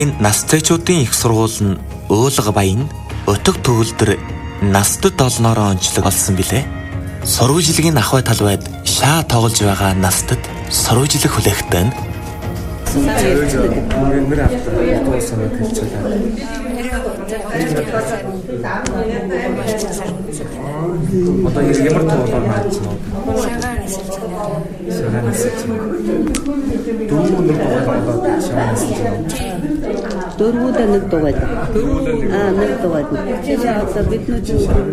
Насцайчуудын их сургууль нь Уулга баян өтөг төгөлдөр настад олноороо онцлог олсон билээ. Сурвалжилгийн ахуй талбайд шаа тоглож байгаа настад сурвалжлах хүлээгтэн Одоо ямар тоглоом маань чинь шагаанаас дөрвөн шагаанаас дөрвүүдээ нэг дугаад. Нэг дугаад. Чичээсээ биднүүд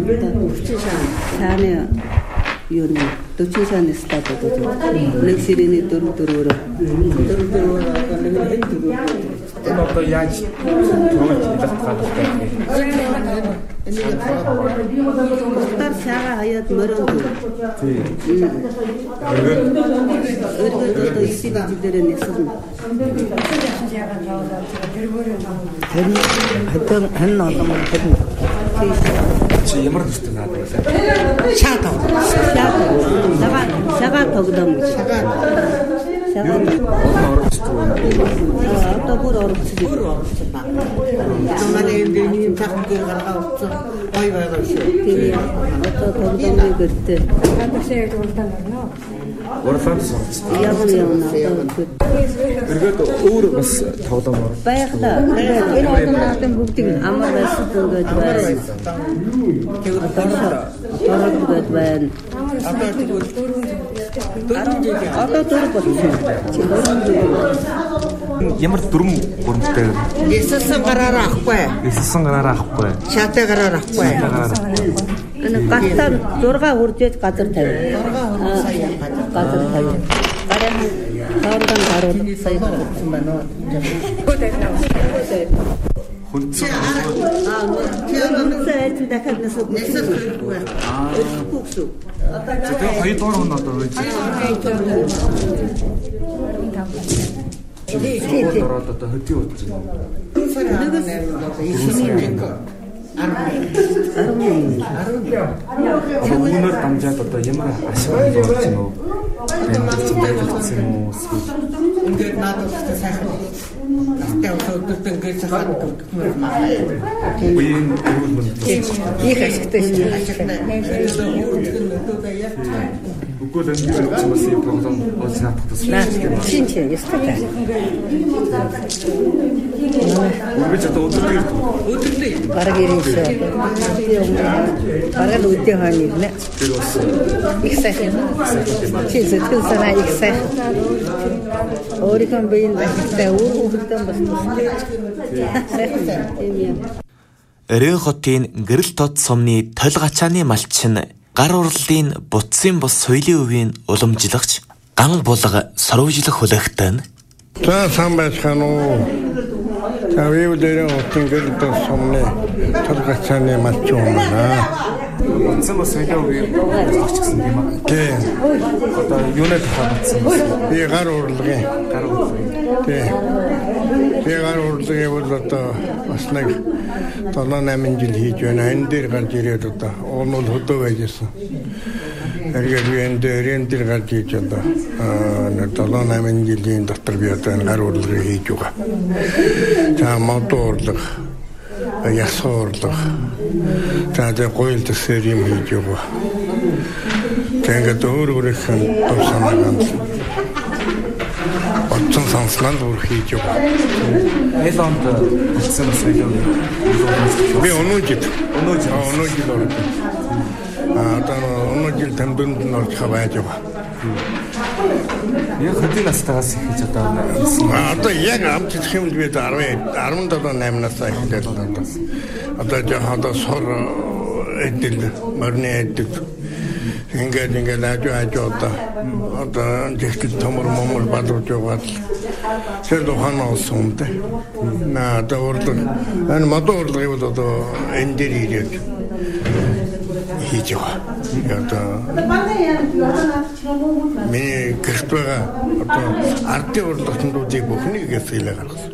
цааны юу нэ 40 сарын стад гэдэг. Нэг сирэний дөрвөөр. Энэ одоо яаж тоглож идэх гадтай. Тар шага хаяад мөрөн. Өргөд исид дээр нэсэрнэ. хэн олон хэн. Чи ямар нэртэй наад вэ? Шага тогдом. Одоо бүр орчихсон. Манай энэ тахгийн гаргаа утсан ой байгаа шүү. Тэгээ одоо тогдомны гэртээ. Хадашаа уралдаан байна уу? Уралдаан сурцсан. Явна. Эргээд өөр бас тоглоом байна. Байх да. Энэ олон наадын бүгдийг амар байсан гэдэг байна. Тэгээд байна. Одоо дөрөв болсон. Ямар дүрм гурамтай. Эссэн гараараа авахгүй. Эссэн гараараа авахгүй. Чатай гараараа авахгүй. Энэ гатаа 6 үржээж газар тавина. Газар тавина. Гараа харуулсан байна уу? Хүнцэн. Үнэхээр дахиад нэсэхгүй. Тэгээ хоёрдугаар хүн одоо байж байгаа. Одоо хөдөө утсан. Өнөр дамжаад одоо ямар ашиг болж байна уу? Ингээд надад сайхан. Тэвчээд ингээд сайхан гүрмээр маа. Үеийн өргөл мөн. Их ашигтай шүү. Үгүй л энэ бас юм програм болж надад Шинэ ястаа. Үргэлж одоо өдөртөө Бараг ирээсээ. Бараг үдээ хааны нэ. тэр бас Их сайхан. Чи зөвхөн санаа их сайхан. Өөрийнхөө биеийн дахитай өөрөөр бас сайхан. Тийм юм. Өрөө хотын гэрэл тод сумны толь гачааны малчин гар урлалын бутсын бус соёлын өвийн уламжлагч ган булга сурвалжлах хүлээгтэн За сайн байцгаана уу. За вивлэрийн хотын гэрэл тод сумны толь гачааны малчин байна. бутсан бас соёлын үеийн уламжлагч гэсэн юм аа. Тийм. Одоо юунад тохиолдсон бэ? Би гар урлагийн. Тийм. Би гар урлагийн бол одоо бас нэг 7-8 жил хийж байна. Энэ дээр гарч ирээд одоо уун бол хөдөө байжсэн. Эргээд би энэ дээр гарч хийж одоо 7-8 жилийн дотор би одоо энэ гар урлагийг хийж байгаа. За модон урлаг, ясхан урлаг. За тэгээ гоёл төсөр юм хийж байгаа. Тэгээд өөрөөрийнх нь тов санаагаад Отсон санслан өөр хийж байгаа. Эл онд бутсан соёлын Би өнөө жил орсон. Одоо өнөө жил тамбинд нь орж байж байгаа. яг хөдөө настайгаас ихэж одоо Одоо яг амт хэлэх юм би 17-8 настай эхлээд одоо одоо сор эдэл мөрний эдэл ингээд ажуу одоо жигтэл томор момор бадруулж байгаа. Тэр дохана олсон юм дээ. Одоо урлаг энэ модон урлагийг бол одоо энэ дээр ирээд хийж байгаа. Одоо миний гэрт байгаа одоо ардын урлагчдуудыг бүхнийг хэлээ гаргасан.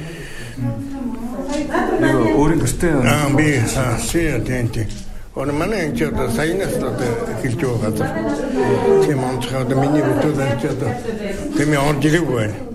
өөрийн гэртээ Би тийм. Манай энэ ч одоо саянаас одоо эхэлж байгаа газар. Тийм онцгой одоо миний бүтээл энэ ч одоо тэми орж ирэх байна.